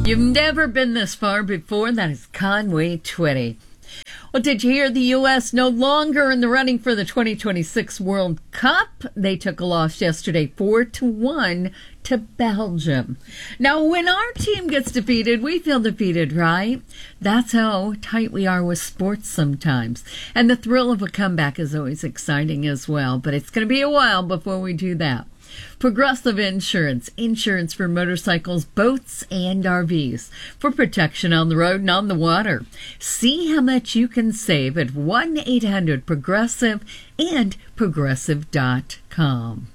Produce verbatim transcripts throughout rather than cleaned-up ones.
You've never been this far before. That is Conway Twitty. Well, did you hear the U S no longer in the running for the twenty twenty-six World Cup? They took a loss yesterday, four to one to Belgium. Now, when our team gets defeated, we feel defeated, right? That's how tight we are with sports sometimes. And the thrill of a comeback is always exciting as well. But it's going to be a while before we do that. Progressive Insurance, insurance for motorcycles, boats, and R Vs, for protection on the road and on the water. See how much you can save at one eight hundred progressive and progressive dot com.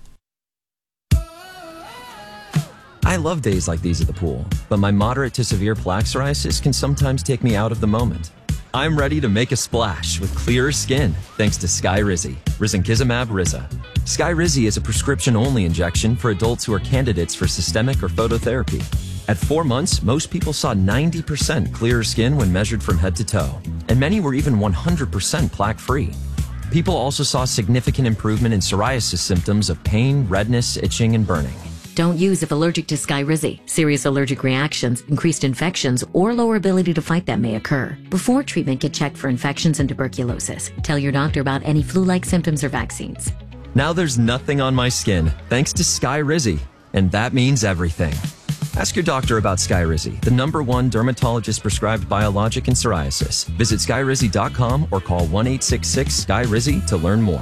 I love days like these at the pool, but my moderate to severe plaque psoriasis can sometimes take me out of the moment. I'm ready to make a splash with clearer skin thanks to Skyrizi, risankizumab Riza. Skyrizi is a prescription-only injection for adults who are candidates for systemic or phototherapy. At four months, most people saw ninety percent clearer skin when measured from head to toe, and many were even one hundred percent plaque-free. People also saw significant improvement in psoriasis symptoms of pain, redness, itching, and burning. Don't use if allergic to Skyrizi. Serious allergic reactions, increased infections, or lower ability to fight them may occur. Before treatment, get checked for infections and tuberculosis. Tell your doctor about any flu-like symptoms or vaccines. Now there's nothing on my skin thanks to Skyrizi, and that means everything. Ask your doctor about Skyrizi, the number one dermatologist-prescribed biologic in psoriasis. Visit skyrizi dot com or call one eight six six Sky Rizi to learn more.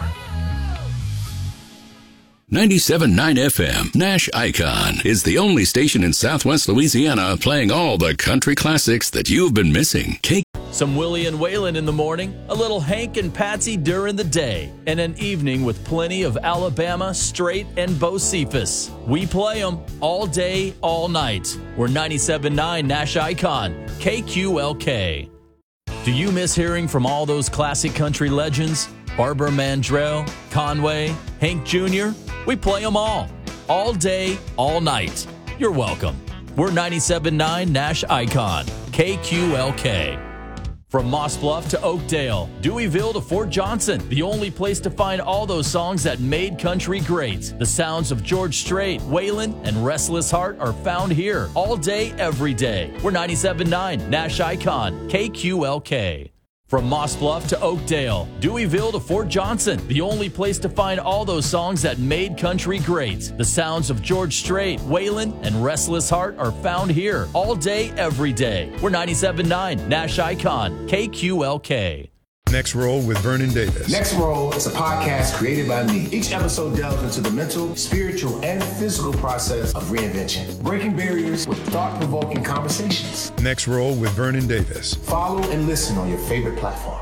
ninety-seven point nine F M, Nash Icon, is the only station in Southwest Louisiana playing all the country classics that you've been missing. K- Some Willie and Waylon in the morning, a little Hank and Patsy during the day, and an evening with plenty of Alabama, Straight, and Bo Cephas. We play them all day, all night. We're ninety-seven point nine Nash Icon, K Q L K. Do you miss hearing from all those classic country legends? Barbara Mandrell, Conway, Hank Junior? We play them all, all day, all night. You're welcome. We're ninety-seven point nine Nash Icon, K Q L K. From Moss Bluff to Oakdale, Deweyville to Fort Johnson, the only place to find all those songs that made country great. The sounds of George Strait, Waylon, and Restless Heart are found here all day, every day. We're ninety-seven point nine Nash Icon, K Q L K. From Moss Bluff to Oakdale, Deweyville to Fort Johnson, the only place to find all those songs that made country great. The sounds of George Strait, Waylon, and Restless Heart are found here all day, every day. We're ninety-seven point nine Nash Icon, K Q L K. Next Roll with Vernon Davis. Next Roll is a podcast created by me. Each episode delves into the mental, spiritual, and physical process of reinvention, breaking barriers with thought-provoking conversations. Next Roll with Vernon Davis. Follow and listen on your favorite platform.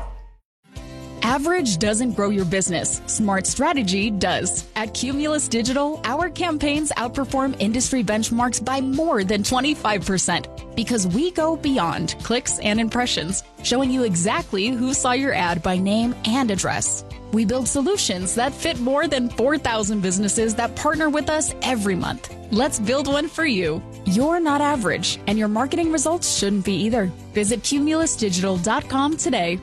Average doesn't grow your business. Smart strategy does. At Cumulus Digital, our campaigns outperform industry benchmarks by more than twenty-five percent because we go beyond clicks and impressions, showing you exactly who saw your ad by name and address. We build solutions that fit more than four thousand businesses that partner with us every month. Let's build one for you. You're not average, and your marketing results shouldn't be either. Visit cumulus digital dot com today.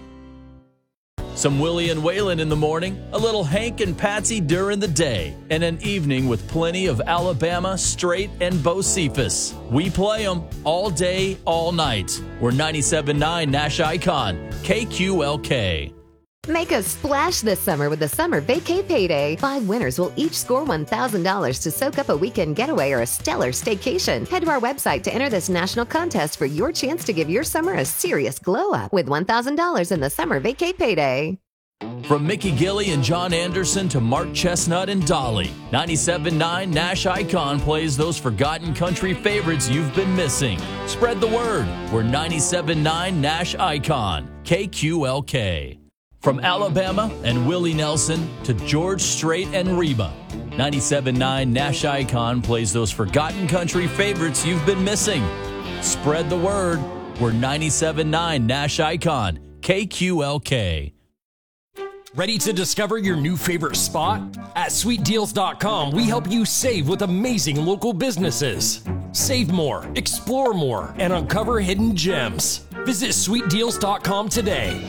Some Willie and Waylon in the morning, a little Hank and Patsy during the day, and an evening with plenty of Alabama, Straight, and Bo Cephas. We play them all day, all night. We're ninety-seven point nine Nash Icon, K Q L K. Make a splash this summer with the Summer Vacay Payday. Five winners will each score one thousand dollars to soak up a weekend getaway or a stellar staycation. Head to our website to enter this national contest for your chance to give your summer a serious glow up with one thousand dollars in the Summer Vacay Payday. From Mickey Gilley and John Anderson to Mark Chestnut and Dolly, ninety-seven point nine Nash Icon plays those forgotten country favorites you've been missing. Spread the word. We're ninety-seven point nine Nash Icon, K Q L K. From Alabama and Willie Nelson to George Strait and Reba, ninety-seven point nine Nash Icon plays those forgotten country favorites you've been missing. Spread the word. We're ninety-seven point nine Nash Icon, K Q L K. Ready to discover your new favorite spot? At sweet deals dot com, we help you save with amazing local businesses. Save more, explore more, and uncover hidden gems. Visit sweet deals dot com today.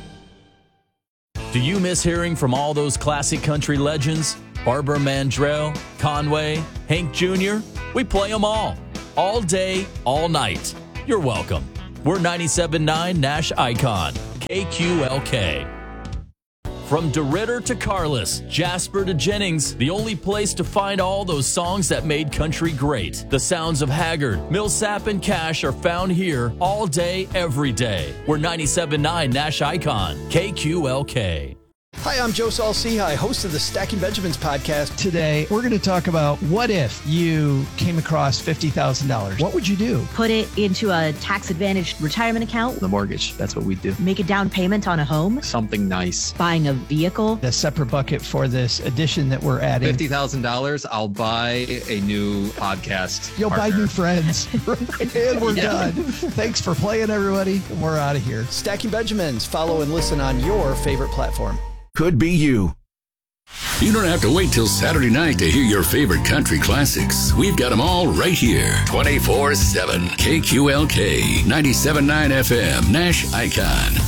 Do you miss hearing from all those classic country legends? Barbara Mandrell, Conway, Hank Junior? We play them all, all day, all night. You're welcome. We're ninety-seven point nine Nash Icon, K Q L K. From DeRitter to Carlos, Jasper to Jennings, the only place to find all those songs that made country great. The sounds of Haggard, Millsap, and Cash are found here all day, every day. We're ninety-seven point nine Nash Icon, K Q L K. Hi, I'm Joe Saul-Sehy, host of the Stacking Benjamins podcast. Today, we're going to talk about what if you came across fifty thousand dollars. What would you do? Put it into a tax-advantaged retirement account. The mortgage, that's what we do. Make a down payment on a home. Something nice. Buying a vehicle. A separate bucket for this addition that we're adding. fifty thousand dollars, I'll buy a new podcast You'll partner. buy new friends. And we're yeah. done. Thanks for playing, everybody. We're out of here. Stacking Benjamins. Follow and listen on your favorite platform. Could be you. You don't have to wait till Saturday night to hear your favorite country classics. We've got them all right here, twenty-four seven. K Q L K, ninety-seven point nine F M, Nash Icon.